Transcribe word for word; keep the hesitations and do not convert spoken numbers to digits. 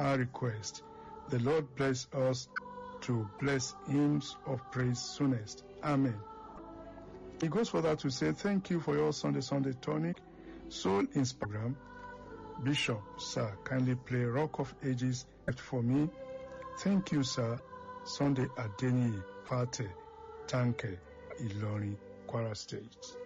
our request. The Lord bless us to bless hymns of praise soonest. Amen. He goes further to say, thank you for your Sunday Sunday tonic, soul inspiration. Bishop, sir, kindly play Rock of Ages for me. Thank you, sir. Sunday Adeniyi Pate, Tanke, Ilorin, Kwara State.